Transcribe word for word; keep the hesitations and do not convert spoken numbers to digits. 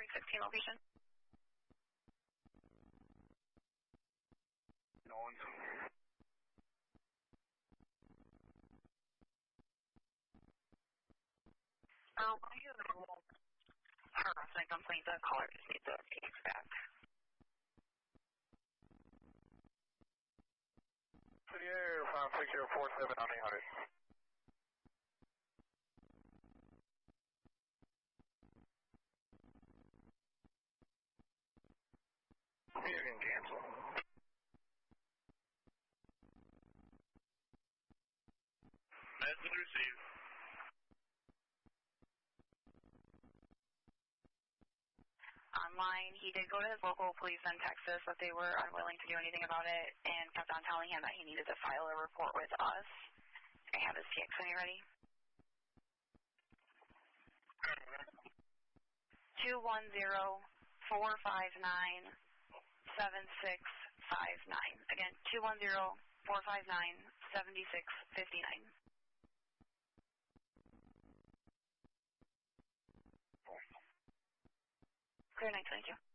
sixteen location. No one's. Um, I have a harassment complaint. The caller just needs the case back. City Air five six zero four seven on eight hundred. You can cancel. Message received. Online, he did go to his local police in Texas, but they were unwilling to do anything about it and kept on telling him that he needed to file a report with us. I have his T X when you're ready. two one zero, four five nine, seven six five nine. Again, two one zero, four five nine, seven six five nine. Clear night, thank you.